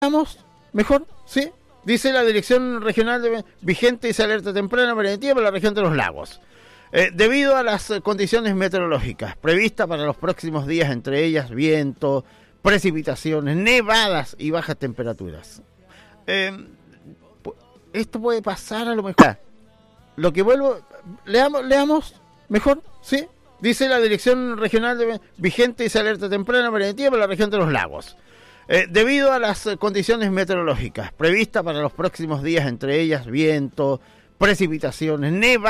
Vamos, mejor, ¿sí? Dice la Dirección Regional vigente esa alerta temprana preventiva para la región de los lagos. Debido a las condiciones meteorológicas previstas para los próximos días, entre ellas viento, precipitaciones, nevadas y bajas temperaturas. Esto puede pasar a lo mejor. Lo que leamos mejor, ¿sí? Dice la Dirección Regional vigente esa alerta temprana preventiva para la región de los lagos. Debido a las condiciones meteorológicas previstas para los próximos días, entre ellas viento, precipitaciones, nevadas.